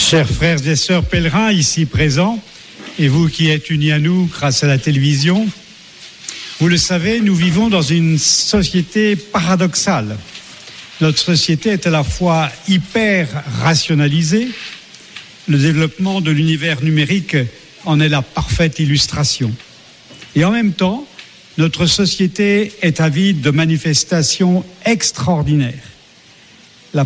Chers frères et sœurs pèlerins ici présents, et vous qui êtes unis à nous grâce à la télévision, vous le savez, nous vivons dans une société paradoxale. Notre société est à la fois hyper rationalisée, le développement de l'univers numérique en est la parfaite illustration. Et en même temps, notre société est avide de manifestations extraordinaires. La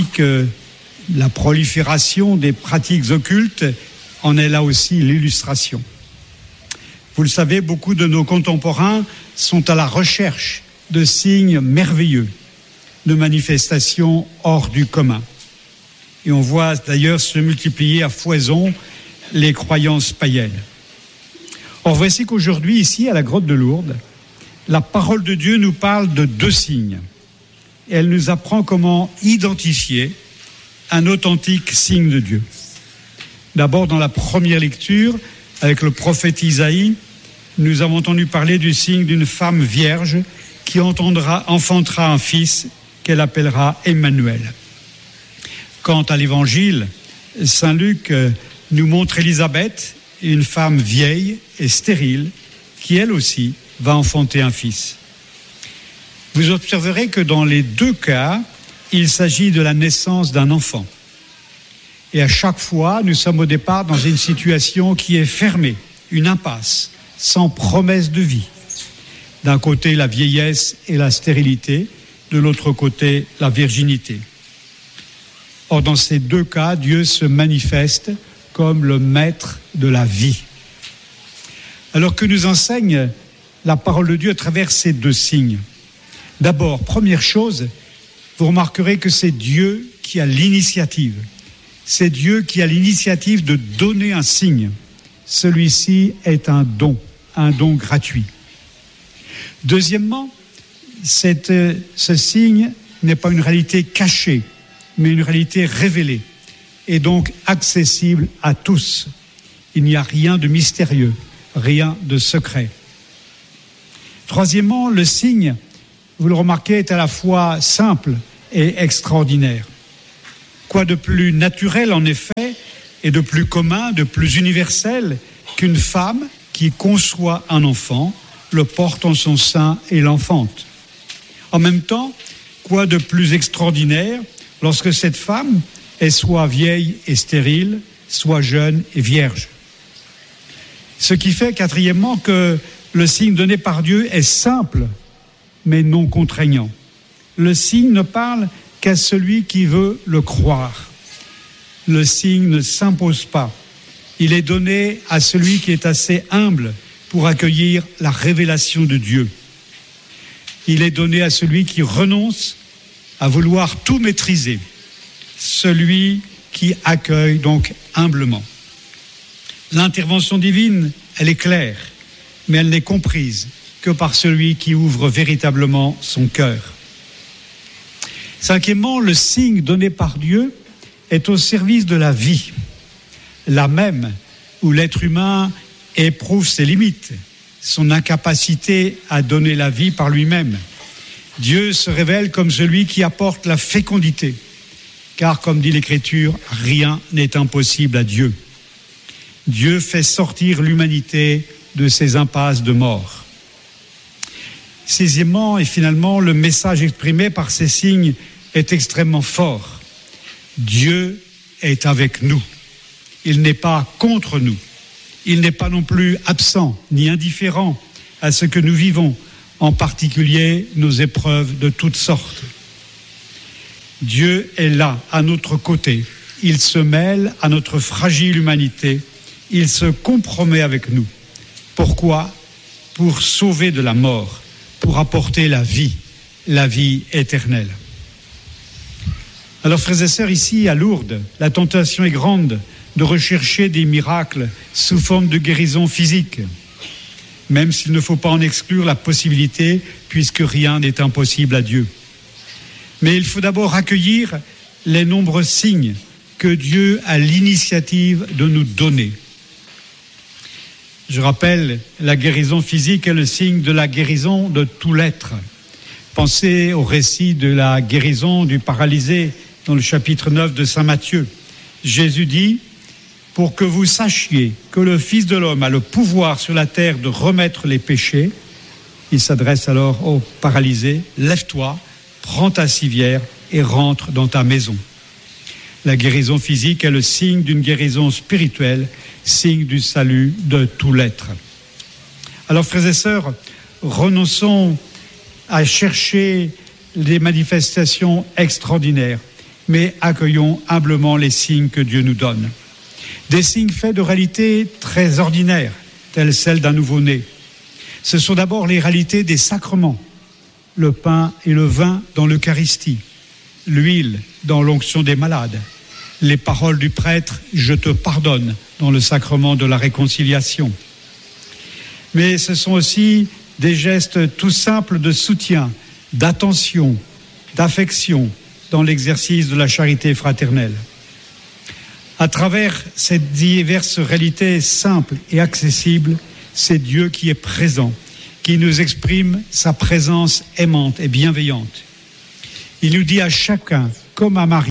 prolifération des pratiques occultes en est là aussi l'illustration. Vous le savez, beaucoup de nos contemporains sont à la recherche de signes merveilleux, de manifestations hors du commun. Et on voit d'ailleurs se multiplier à foison les croyances païennes. Or, voici qu'aujourd'hui, ici, à la grotte de Lourdes, la parole de Dieu nous parle de 2 signes. Et elle nous apprend comment identifier un authentique signe de Dieu. D'abord, dans la première lecture, avec le prophète Isaïe, nous avons entendu parler du signe d'une femme vierge qui enfantera un fils qu'elle appellera Emmanuel. Quant à l'évangile, saint Luc nous montre Élisabeth, une femme vieille et stérile, qui elle aussi va enfanter un fils. Vous observerez que dans les 2 cas, il s'agit de la naissance d'un enfant. Et à chaque fois, nous sommes au départ dans une situation qui est fermée, une impasse, sans promesse de vie. D'un côté, la vieillesse et la stérilité, de l'autre côté, la virginité. Or, dans ces 2 cas, Dieu se manifeste comme le maître de la vie. Alors que nous enseigne la parole de Dieu à travers ces 2 signes. D'abord, première chose, vous remarquerez que c'est Dieu qui a l'initiative. C'est Dieu qui a l'initiative de donner un signe. Celui-ci est un don gratuit. Deuxièmement, ce signe n'est pas une réalité cachée, mais une réalité révélée, et donc accessible à tous. Il n'y a rien de mystérieux, rien de secret. Troisièmement, le signe, vous le remarquez, est à la fois simple et extraordinaire. Quoi de plus naturel, en effet, et de plus commun, de plus universel qu'une femme qui conçoit un enfant, le porte en son sein et l'enfante. En même temps, quoi de plus extraordinaire lorsque cette femme est soit vieille et stérile, soit jeune et vierge. Ce qui fait, quatrièmement, que le signe donné par Dieu est simple, mais non contraignant. Le signe ne parle qu'à celui qui veut le croire. Le signe ne s'impose pas. Il est donné à celui qui est assez humble pour accueillir la révélation de Dieu. Il est donné à celui qui renonce à vouloir tout maîtriser, celui qui accueille donc humblement. L'intervention divine, elle est claire, mais elle n'est comprise que par celui qui ouvre véritablement son cœur. Cinquièmement, le signe donné par Dieu est au service de la vie, là même où l'être humain éprouve ses limites, son incapacité à donner la vie par lui-même. Dieu se révèle comme celui qui apporte la fécondité, car comme dit l'Écriture, rien n'est impossible à Dieu. Dieu fait sortir l'humanité de ses impasses de mort. Sixièmement et finalement, le message exprimé par ces signes est extrêmement fort. Dieu est avec nous. Il n'est pas contre nous. Il n'est pas non plus absent ni indifférent à ce que nous vivons, en particulier nos épreuves de toutes sortes. Dieu est là, à notre côté. Il se mêle à notre fragile humanité. Il se compromet avec nous. Pourquoi ? Pour sauver de la mort, pour apporter la vie éternelle. Alors, frères et sœurs, ici à Lourdes, la tentation est grande de rechercher des miracles sous forme de guérison physique, même s'il ne faut pas en exclure la possibilité, puisque rien n'est impossible à Dieu. Mais il faut d'abord accueillir les nombreux signes que Dieu a l'initiative de nous donner. Je rappelle, la guérison physique est le signe de la guérison de tout l'être. Pensez au récit de la guérison du paralysé dans le chapitre 9 de saint Matthieu. Jésus dit, pour que vous sachiez que le Fils de l'homme a le pouvoir sur la terre de remettre les péchés, il s'adresse alors au paralysé, lève-toi, prends ta civière et rentre dans ta maison. La guérison physique est le signe d'une guérison spirituelle, signe du salut de tout l'être. Alors frères et sœurs, renonçons à chercher des manifestations extraordinaires, mais accueillons humblement les signes que Dieu nous donne. Des signes faits de réalités très ordinaires, telles celles d'un nouveau-né. Ce sont d'abord les réalités des sacrements, le pain et le vin dans l'Eucharistie, l'huile dans l'onction des malades, les paroles du prêtre « Je te pardonne » dans le sacrement de la réconciliation. Mais ce sont aussi des gestes tout simples de soutien, d'attention, d'affection dans l'exercice de la charité fraternelle. À travers ces diverses réalités simples et accessibles, c'est Dieu qui est présent, qui nous exprime sa présence aimante et bienveillante. Il nous dit à chacun, comme à Marie,